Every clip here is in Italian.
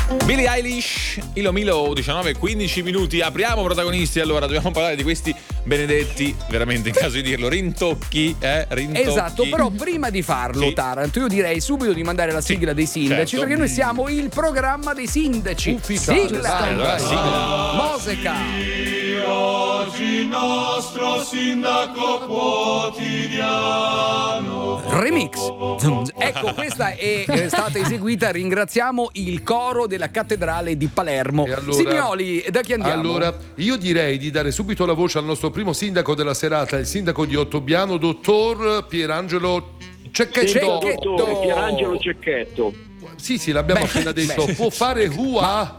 Billie Eilish, Ilo Milo, 19:15. Apriamo protagonisti, allora dobbiamo parlare di questi benedetti, veramente in caso di dirlo, rintocchi. Esatto, però prima di farlo, Sì. Taranto, io direi subito di mandare la sigla dei sindaci, certo. perché noi siamo il programma dei sindaci. Ufficiale. Sigla! Allora, sigla. Musica! Oggi il nostro sindaco quotidiano. Remix. Ecco, questa è stata eseguita. Ringraziamo il coro della cattedrale di Palermo. E allora- Signoli, da chi andiamo? Allora, io direi di dare subito la voce al nostro primo sindaco della serata, il sindaco di Ottobiano, dottor Pierangelo Cecchetto. Dottore Pierangelo Cecchetto. Sì, l'abbiamo appena detto. Può fare ua.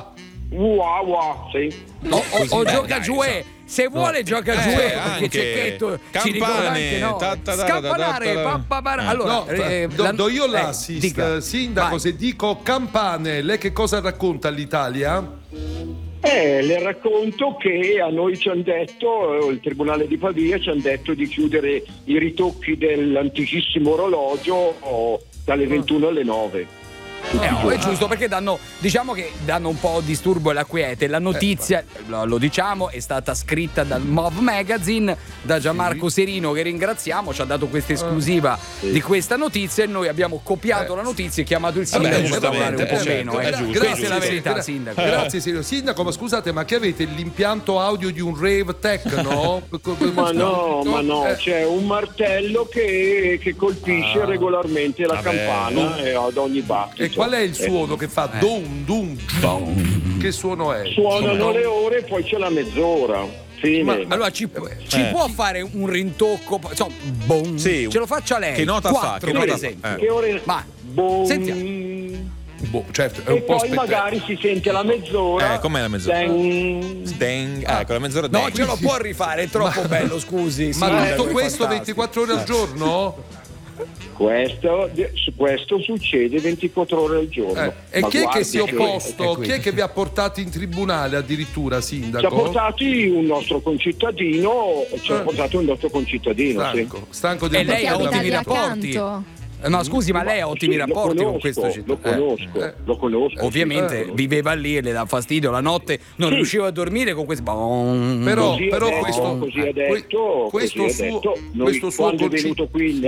Sì. O gioca giù, se vuole gioca giù, perché anche. Cecchetto ci Campane, ricorda anche no. Scampanare, allora, No, do io l'assist. dica. Sindaco, Vai. se dico campane, lei che cosa racconta all'Italia? Le racconto che a noi ci hanno detto, il Tribunale di Pavia ci hanno detto di chiudere i ritocchi dell'antichissimo orologio dalle 21 alle 9. No, è giusto, perché diciamo che danno un po' disturbo alla quiete. La notizia, lo diciamo, è stata scritta dal Mov Magazine, da Gianmarco Serino, che ringraziamo, ci ha dato questa esclusiva di questa notizia e noi abbiamo copiato la notizia e chiamato il sindaco per lavorare un po' meno. è giusto, Questa è la giusto, verità, sindaco. Grazie, Serino. Sindaco, ma scusate, ma che avete l'impianto audio di un rave techno? Ma no, c'è un martello che colpisce regolarmente la campana ad ogni battito. E qual è il suono che fa? Dum. Che suono è? Suonano le ore e poi c'è la mezz'ora. Fine. Allora ci può fare un rintocco, insomma, Sì. ce lo faccia lei. Che nota fa? 4, Che per nota esempio. fa? Che ore? Ma Boom. Certo, è E un po' poi magari si sente la mezz'ora. Com'è la mezz'ora? Deng. Con la mezz'ora no, ce lo può rifare, è troppo bello, scusi. Ma sindaco, tutto è questo fantastico. 24 ore al giorno? Questo succede 24 ore al giorno. E Ma chi è che guardi si è opposto? qui. Chi è che vi ha portati in tribunale addirittura, Ci ha sindaco? portati un nostro concittadino, Stanco E del lei ha battimento. ottimi rapporti. No, scusi, ma lei ha ottimi Sì, rapporti con questo cittadino? Lo conosco. Ovviamente viveva lì e le dà fastidio la notte, non riusciva a dormire con questo. Però Così ha detto, questo così ha detto. Noi, questo suo quando è venuto qui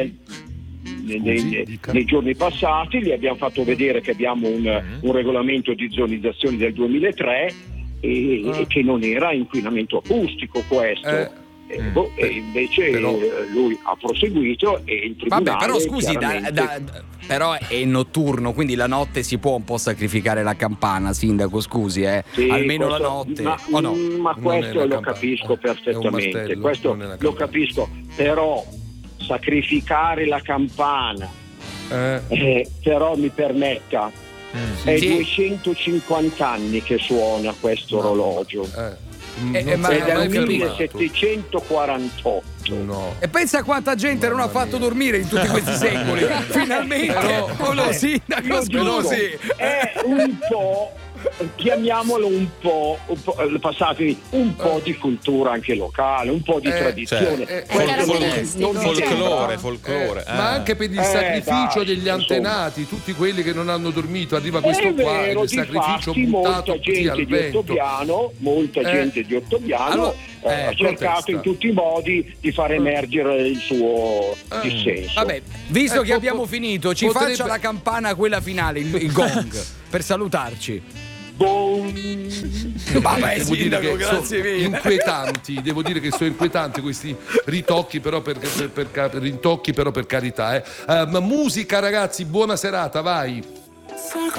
nei giorni passati gli abbiamo fatto vedere che abbiamo un regolamento di zonizzazione del 2003 e che non era inquinamento acustico questo. E invece lui ha proseguito e il tribunale. Vabbè, però scusi, chiaramente- però è notturno, quindi la notte si può un po' sacrificare la campana, sindaco, scusi, Sì, almeno questo- la notte. ma, o no? ma Non questo è lo una campana, capisco è un perfettamente, martello, questo non è una lo campana. capisco, però sacrificare la campana, però mi permetta, è Sì. 250 anni che suona questo orologio ma ed è mai un fermato. 1748. No. E pensa quanta gente non ha fatto dormire in tutti questi secoli. Finalmente, lo sindaco, Io giuro, scusi. è un po', chiamiamolo un po', passatemi, un po' di cultura anche locale, un po' di tradizione. caratteristico. Folklore. Ma anche per il sacrificio degli antenati, tutti quelli che non hanno dormito, arriva questo È qua, vero, il sacrificio buttato così al vento. Molta gente di Ottobiano Allora, ha cercato in tutti i modi di far emergere il suo dissenso. Vabbè, visto che abbiamo finito, ci potrebbe- faccia la campana quella finale, il gong, per salutarci. Vabbè, Devo dire sindaco, che grazie sono mille. inquietanti, devo dire che sono inquietanti questi ritocchi, però rintocchi, però per carità. Ma musica, ragazzi, buona serata, vai.